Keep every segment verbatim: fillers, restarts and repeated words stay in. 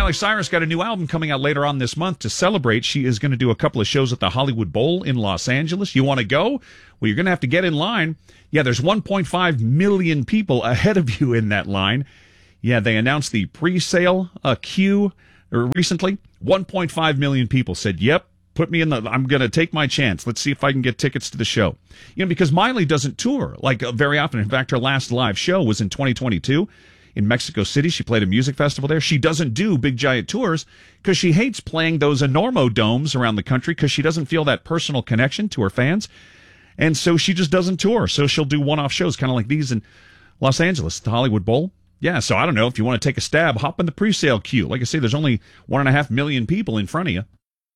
Miley Cyrus got a new album coming out later on this month to celebrate. She is going to do a couple of shows at the Hollywood Bowl in Los Angeles. You want to go? Well, you're going to have to get in line. Yeah, there's one point five million people ahead of you in that line. Yeah, they announced the pre-sale uh, queue recently. one point five million people said, yep, put me in the, I'm going to take my chance. Let's see if I can get tickets to the show. You know, because Miley doesn't tour like uh, very often. In fact, her last live show was in twenty twenty-two in Mexico City. She played a music festival there. She doesn't do big giant tours because she hates playing those enormo domes around the country because she doesn't feel that personal connection to her fans. And so she just doesn't tour. So she'll do one-off shows kind of like these in Los Angeles, the Hollywood Bowl. Yeah, so I don't know. If you want to take a stab, hop in the pre-sale queue. Like I say, there's only one and a half million people in front of you.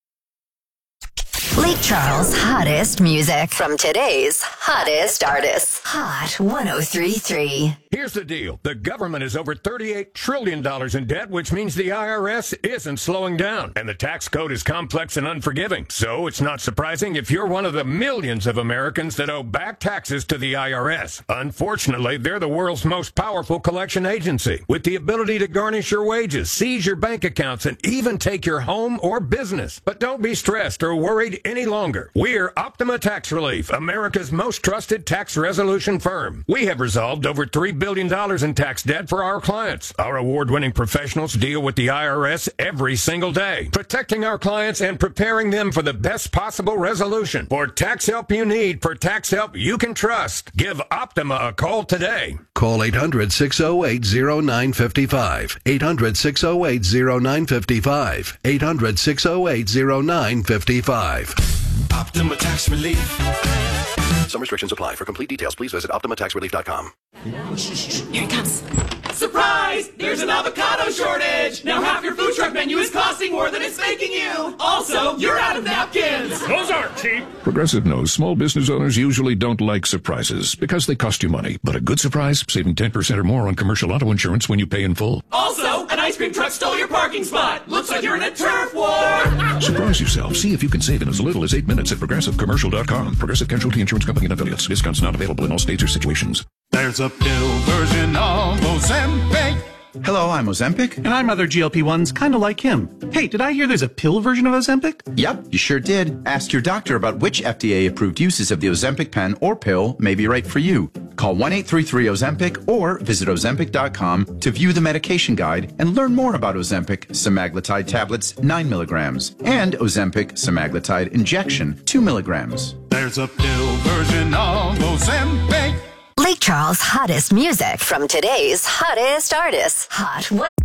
Lake Charles' hottest music from today's hottest artists. Hot one oh three point three. Here's the deal. The government is over thirty-eight trillion dollars in debt, which means the I R S isn't slowing down. And the tax code is complex and unforgiving. So it's not surprising if you're one of the millions of Americans that owe back taxes to the I R S. Unfortunately, they're the world's most powerful collection agency, with the ability to garnish your wages, seize your bank accounts, and even take your home or business. But don't be stressed or worried any longer. We're Optima Tax Relief, America's most trusted tax resolution firm. We have resolved over three billion dollars in tax debt for our clients. Our award-winning professionals deal with the I R S every single day, protecting our clients and preparing them for the best possible resolution. For tax help you need, for tax help you can trust, give Optima a call today. Call eight hundred, six oh eight, oh nine five five. eight hundred, six oh eight, oh nine five five. eight hundred, six oh eight, oh nine five five. Optima Tax Relief. Some restrictions apply. For complete details, please visit optima tax relief dot com. Here it comes. Surprise! There's an avocado shortage! Now half your food truck menu is costing more than it's making you! Also, you're out of napkins! Those aren't cheap! Progressive knows small business owners usually don't like surprises because they cost you money. But a good surprise, saving ten percent or more on commercial auto insurance when you pay in full. Also, an ice cream truck stole your parking spot! Looks like you're in a turf war! Surprise yourself. See if you can save in as little as eight minutes at progressive commercial dot com. Progressive Casualty Insurance Company and affiliates. Discounts not available in all states or situations. There's a pill version of Ozempic. Hello, I'm Ozempic. And I'm other G L P ones kind of like him. Hey, did I hear there's a pill version of Ozempic? Yep, you sure did. Ask your doctor about which F D A-approved uses of the Ozempic pen or pill may be right for you. Call one eight three three Ozempic or visit ozempic dot com to view the medication guide and learn more about Ozempic semaglutide tablets nine milligrams and Ozempic semaglutide injection two milligrams. There's a pill version of Ozempic. Lake Charles' hottest music from today's hottest artists. Hot one.